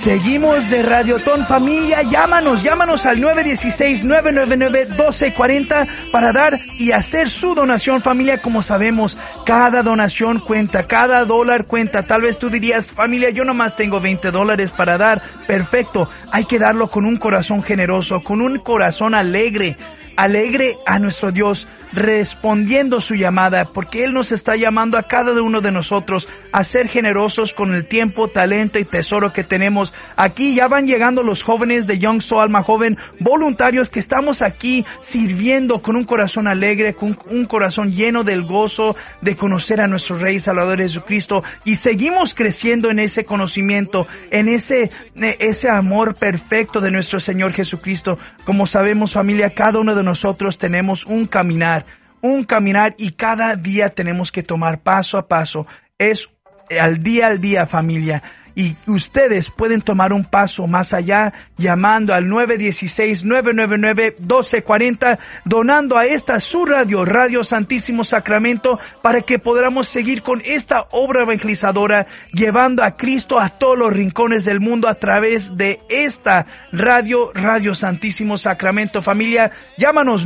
Seguimos de Radiotón, familia. Llámanos al 916-999-1240 para dar y hacer su donación, familia. Como sabemos, cada donación cuenta, cada dólar cuenta. Tal vez tú dirías, familia, yo nomás tengo $20 para dar. Perfecto, hay que darlo con un corazón generoso, con un corazón alegre a nuestro Dios, respondiendo su llamada, porque Él nos está llamando a cada uno de nosotros a ser generosos con el tiempo, talento y tesoro que tenemos. Aquí ya van llegando los jóvenes de Young Soul Alma Joven, voluntarios que estamos aquí sirviendo con un corazón alegre, con un corazón lleno del gozo de conocer a nuestro Rey y Salvador Jesucristo, y seguimos creciendo en ese conocimiento, en ese amor perfecto de nuestro Señor Jesucristo. Como sabemos, familia, cada uno de nosotros tenemos un caminar, y cada día tenemos que tomar paso a paso. Es al día, familia. Y ustedes pueden tomar un paso más allá llamando al 916-999-1240, donando a esta su Radio Santísimo Sacramento, para que podamos seguir con esta obra evangelizadora, llevando a Cristo a todos los rincones del mundo a través de esta Radio Santísimo Sacramento. Familia, llámanos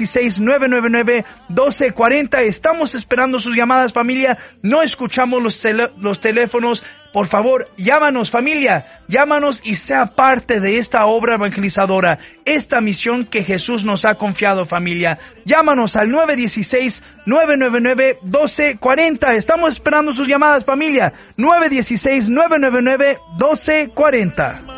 916-999-1240. Estamos esperando sus llamadas, familia. No escuchamos los teléfonos. Por favor, llámanos, familia, llámanos y sea parte de esta obra evangelizadora, esta misión que Jesús nos ha confiado, familia. Llámanos al 916-999-1240. Estamos esperando sus llamadas, familia. 916-999-1240.